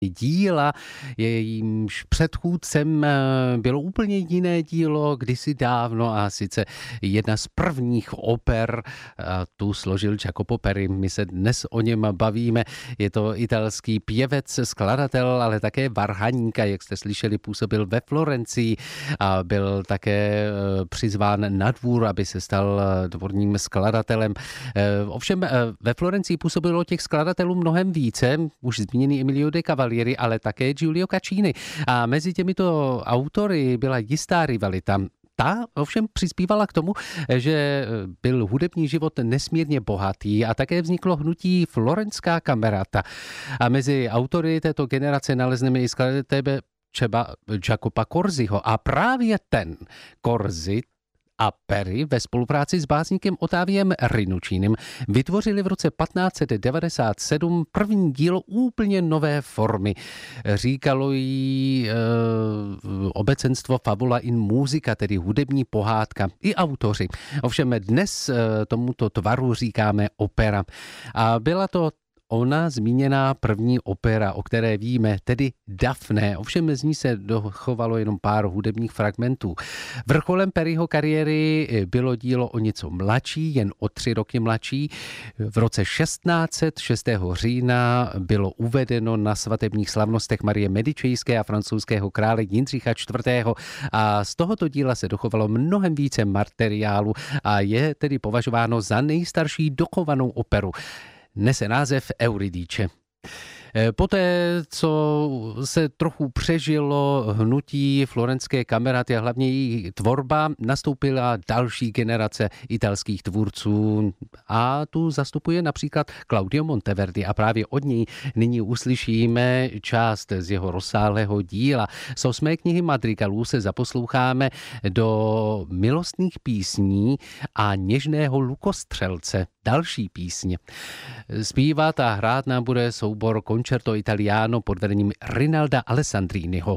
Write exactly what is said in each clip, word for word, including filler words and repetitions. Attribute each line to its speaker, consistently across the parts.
Speaker 1: díla. Jejímž předchůdcem bylo úplně jiné dílo kdysi dávno a sice jedna z prvních oper. A tu složil Jacopo Peri. My se dnes o něm bavíme. Je to italský pěvec, skladatel, ale také varhaník. Jak jste slyšeli, působil ve Florencii a byl také přizván na dvůr, aby se stal dvorním skladatelem. Ovšem ve Florencii působilo těch skladatelů mnohem více. Už zmíněný Emilio de Cavalieri, ale také Giulio Caccini. A mezi těmito autory byla jistá rivalita. Ta ovšem přispívala k tomu, že byl hudební život nesmírně bohatý a také vzniklo hnutí Florenská kamerata. A mezi autory této generace nalezneme i skladatele třeba Jacopa Corsiho. A právě ten Corsi a Peri ve spolupráci s básníkem Ottaviem Rinuccinem vytvořili v roce patnáct set devadesát sedm první dílo úplně nové formy. Říkalo jí e, obecenstvo Fabula in musica, tedy hudební pohádka, i autoři. Ovšem dnes e, tomuto tvaru říkáme opera. A byla to ona zmíněná první opera, o které víme, tedy Daphne. Ovšem z ní se dochovalo jenom pár hudebních fragmentů. Vrcholem Periho kariéry bylo dílo o něco mladší, jen o tři roky mladší. V roce šestnáct set šestého října bylo uvedeno na svatebních slavnostech Marie Medičejské a francouzského krále Jindřicha čtvrtého. A z tohoto díla se dochovalo mnohem více materiálu a je tedy považováno za nejstarší dochovanou operu. Nese název Euridice. Poté, co se trochu přežilo hnutí Florenské kameraty a hlavně její tvorba, nastoupila další generace italských tvůrců a tu zastupuje například Claudio Monteverdi a právě od něj nyní uslyšíme část z jeho rozsáhlého díla. Z osmé knihy madrigalů se zaposloucháme do milostných písní a něžného lukostřelce. Další písně. Zpívat a hrát nám bude soubor Concerto Italiano pod vedením Rinalda Alessandriniho.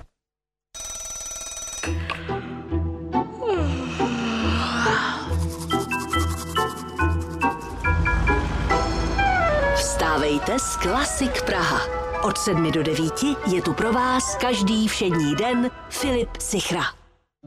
Speaker 2: Vstávejte s Klasik Praha. Od sedmi do devíti je tu pro vás každý všední den Filip Sichra.